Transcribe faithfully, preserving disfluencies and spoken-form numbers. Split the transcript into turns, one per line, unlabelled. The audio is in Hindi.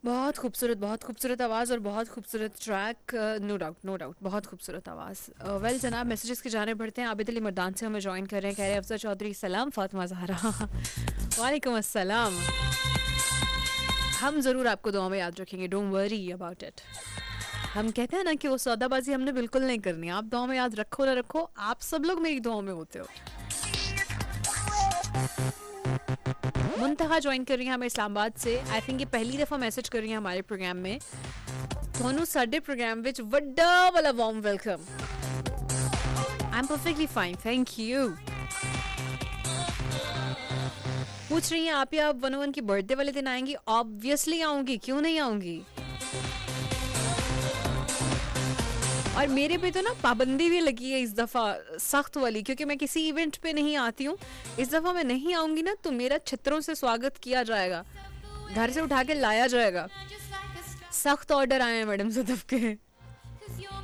बहुत खूबसूरत, बहुत खूबसूरत आवाज़ और बहुत खूबसूरत track. No doubt, no doubt, बहुत खूबसूरत आवाज़। वेल जनाब, मैसेजेस के जाने बढ़ते हैं। आबिद अली मर्दान से हमें ज्वाइन कर रहे हैं, कह रहे हैं अफजल चौधरी सलाम फातिमा जहरा। वालेकुम अस्सलाम। हम ज़रूर आपको दुआ में याद रखेंगे, डोंट वरी अबाउट इट। हम कहते हैं ना कि वो सौदाबाजी हमने बिल्कुल नहीं करनी। आप दुआ में याद रखो ना रखो, आप सब लोग मेरी दुआ में होते हो। मुंतहा ज्वाइन कर रही हैं हमें इस्लामाबाद से। आई थिंक ये पहली दफ़ा मैसेज कर रही हैं हमारे प्रोग्राम में। ਤੁਹਾਨੂੰ ਸਾਡੇ प्रोग्राम ਵਿੱਚ ਵੱਡਾ वाला warm welcome. I am perfectly fine, thank you. पूछ रही हैं आप या आप वन वन की बर्थडे वाले दिन आएंगी? ऑब्वियसली आऊंगी, क्यों नहीं आऊंगी। और मेरे पे तो ना पाबंदी भी लगी है इस दफ़ा, सख्त वाली, क्योंकि मैं किसी इवेंट पे नहीं आती हूँ। इस दफ़ा मैं नहीं आऊंगी ना तो मेरा छतरों से स्वागत किया जाएगा, घर से उठा के लाया जाएगा। सख्त ऑर्डर आए हैं मैडम सदफ के।